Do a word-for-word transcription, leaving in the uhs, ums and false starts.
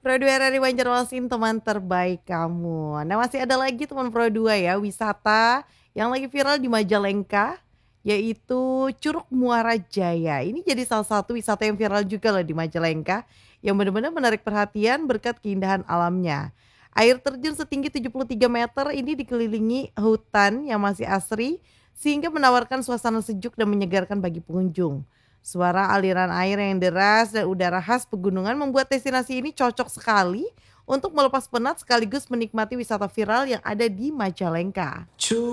Pro dua R R I Banjarmasin teman terbaik kamu. Nah masih ada lagi teman Pro dua ya, wisata yang lagi viral di Majalengka, yaitu Curug Muara Jaya. Ini jadi salah satu wisata yang viral juga loh di Majalengka, yang benar-benar menarik perhatian berkat keindahan alamnya. Air terjun setinggi tujuh puluh tiga meter ini dikelilingi hutan yang masih asri, sehingga menawarkan suasana sejuk dan menyegarkan bagi pengunjung. Suara aliran air yang deras dan udara khas pegunungan membuat destinasi ini cocok sekali untuk melepas penat sekaligus menikmati wisata viral yang ada di Majalengka.